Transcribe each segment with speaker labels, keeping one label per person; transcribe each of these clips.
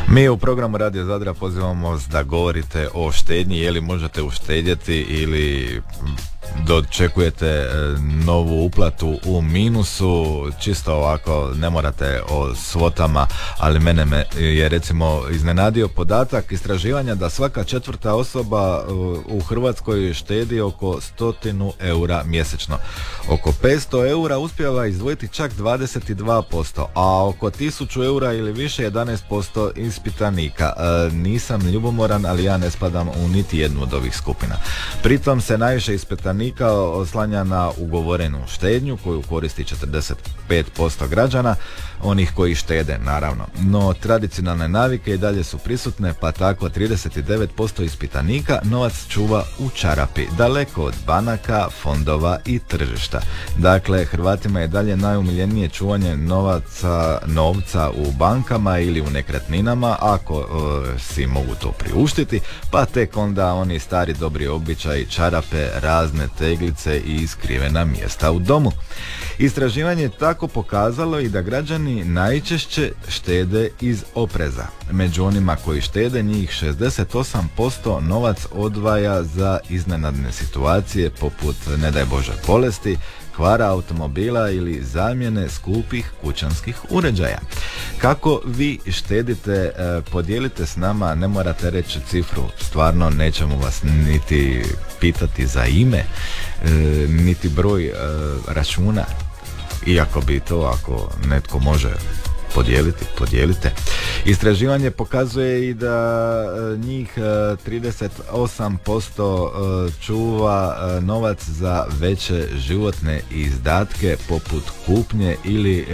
Speaker 1: Mi u programu Radio Zadra pozivamo vas da govorite o štednji, je li možete uštedjeti ili dočekujete novu uplatu u minusu, čisto ovako, ne morate o svotama, ali mene je recimo iznenadio podatak istraživanja da svaka četvrta osoba u Hrvatskoj štedi oko 100 eura mjesečno. Oko 500 eura uspijeva izdvojiti čak 22%, a oko 1000 eura ili više 11% ispitanika. Nisam ljubomoran, ali ja ne spadam u niti jednu od ovih skupina. Pritom se najviše ispitanika oslanja na ugovorenu štednju koju koristi 45% građana, onih koji štede naravno. No tradicionalne navike i dalje su prisutne, pa tako 39% ispitanika novac čuva u čarapi, daleko od banaka, fondova i tržišta. Dakle, Hrvatima je dalje najumiljenije čuvanje novca u bankama ili u nekretninama, ako si mogu to priuštiti, pa tek onda oni stari dobri običaji, čarape, razne teglice i skrivena mjesta u domu. Istraživanje je tako pokazalo i da građani najčešće štede iz opreza. Među onima koji štede, njih 68% novac odvaja za iznenadne situacije poput, ne daj Bože, bolesti, kvara automobila ili zamjene skupih kućanskih uređaja. Kako vi štedite, podijelite s nama, ne morate reći cifru, stvarno nećemo vas niti pitati za ime, niti broj računa, iako bi to, ako netko može podijelite. Istraživanje pokazuje i da njih 38% čuva novac za veće životne izdatke poput kupnje ili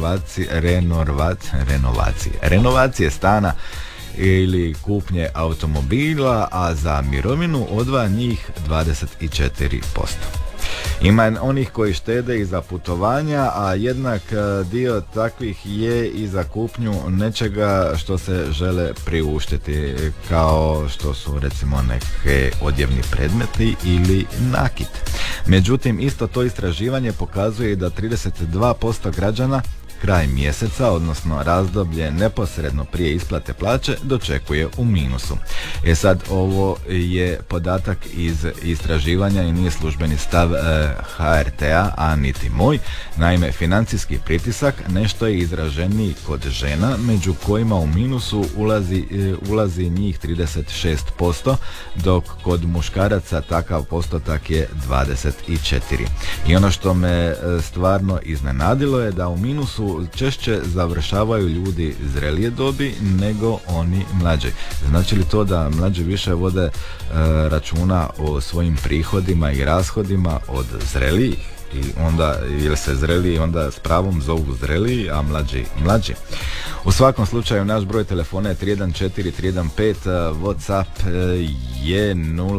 Speaker 1: renovacije stana ili kupnje automobila, a za mirovinu odvaja njih 24%. Ima onih koji štede i za putovanja, a jednak dio takvih je i za kupnju nečega što se žele priuštiti, kao što su recimo neke odjevni predmeti ili nakit. Međutim, isto to istraživanje pokazuje i da 32% građana kraj mjeseca, odnosno razdoblje neposredno prije isplate plaće, dočekuje u minusu. Sad, ovo je podatak iz istraživanja i nije službeni stav HRT-a, a niti moj. Naime, financijski pritisak nešto je izraženiji kod žena, među kojima u minusu ulazi njih 36%, dok kod muškaraca takav postotak je 24%. I ono što me stvarno iznenadilo je da u minusu češće završavaju ljudi zrelije dobi nego oni mlađi. Znači li to da mlađi više vode računa o svojim prihodima i rashodima od zrelijih? I onda, ili se zreliji onda s pravom zovu zreliji, a mlađi. U svakom slučaju, naš broj telefona je 314-315, WhatsApp je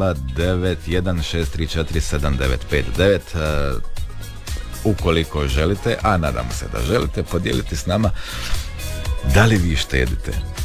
Speaker 1: 0916347959. Ukoliko želite, a nadam se da želite, podijeliti s nama da li vi štedite